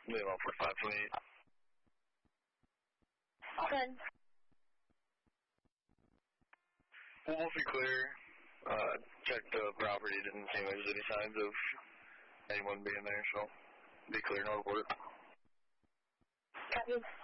Leave on for 528. Good. We'll be clear. Check the property. Didn't seem like there's any signs of anyone being there, so be clear, no report. Copy.